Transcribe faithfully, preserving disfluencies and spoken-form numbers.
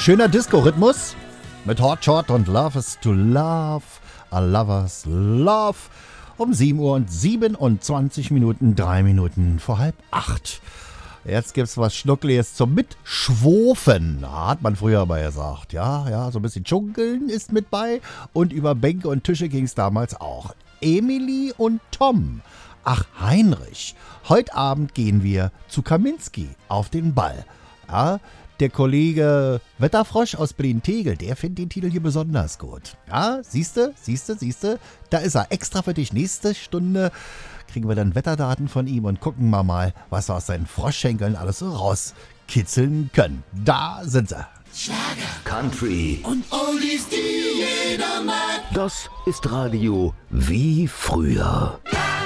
Schöner Disco-Rhythmus mit Hot Shot und Love is to Love, a Lover's Love. Um sieben Uhr und siebenundzwanzig Minuten, drei Minuten vor halb acht. Jetzt gibt's was Schnuckliges zum Mitschwofen, hat man früher aber gesagt. Ja, ja, so ein bisschen Dschungeln ist mit bei und über Bänke und Tische ging's damals auch. Emily und Tom. Ach, Heinrich. Heute Abend gehen wir zu Kaminski auf den Ball. Ja, der Kollege Wetterfrosch aus Berlin-Tegel, der findet den Titel hier besonders gut. Ja, siehste, siehste, siehste, da ist er extra für dich. Nächste Stunde kriegen wir dann Wetterdaten von ihm und gucken wir mal, was wir aus seinen Froschschenkeln alles so rauskitzeln können. Da sind sie. Schlager, Country und Oldies, die jeder mag. Das ist Radio wie früher.